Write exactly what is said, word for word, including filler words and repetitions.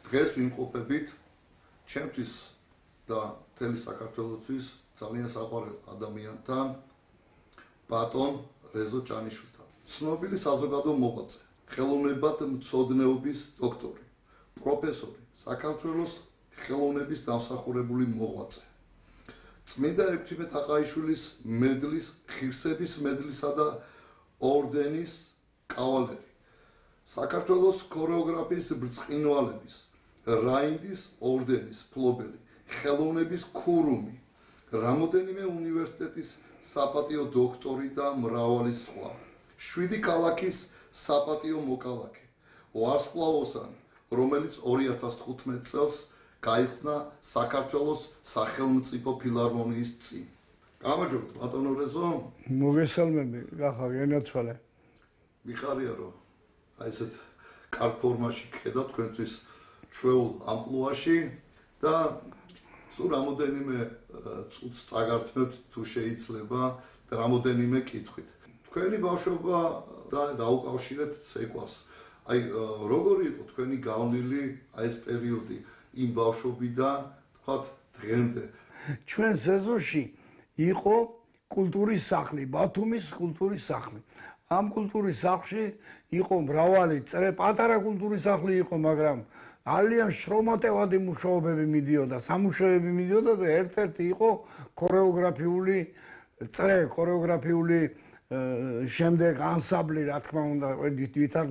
დღეს ვიმყოფებით ჩემთვის და მთელი საქართველოსთვის ძალიან საყვარელ ადამიანთან ბატონ რეზო ჭანიშვილთან. ცნობილი საზოგადო მოღვაწე, ხელოვნებად მცოდნეობის დოქტორი, პროფესორი, საქართველოს ხელოვნების დამსახურებული მოღვაწე. წმინდა ექვთიმე თაყაიშვილის მედლის, ღირსების მედლისა და ორდენის კავალერი. საქართველოს ქორეოგრაფიის ბრწყინვალების, რაინდის ორდენის ფლობელი, ხელოვნების ქურუმი, რამოდენიმე უნივერსიტეტის საპატიო დოქტორი და მრავალი სხვა. შვიდი ქალაქის საპატიო მოკალაკე, ვარსკვლავოსანი, რომელიც ორი ათას თხუთმეტ წელს გაიხსნა საქართველოს სახელმწიფო ფილარმონიის წინ. გამარჯობთ, ბატონო რეზო. მოგესალმები, გახარ ენაცვალე. მიხარია რომ აი ესეთ კარგ ფორმაში გხედავ თქვენთვის ჩვეულ ამპლუაში და სულ რამოდენიმე წუთს წაგართმევთ თუ შეიძლება და რამოდენიმე კითხვით. თქვენი ბავშვობა და დაუკავშირეთ ცეკვას. აი როგორი იყო თქვენი გავლილი აი ეს პერიოდი იმ ბავშვობიდან თქვათ დღემდე? ჩვენ სეზონში იყო კულტურის სახლი, ბათუმის კულტურის სახლი. ამ კულტურის სახლში იყო მრავალი წრე, პატარა კულტურის სახლი იყო, მაგრამ ძალიან შრომატევადი მუშაობები მიდიოდა, სამუშაოები მიდიოდა და ერთ-ერთი იყო ქორეოგრაფიული წრე, ქორეოგრაფიული შემდეგ ანსამბლი, რა თქმა უნდა, ვითარდა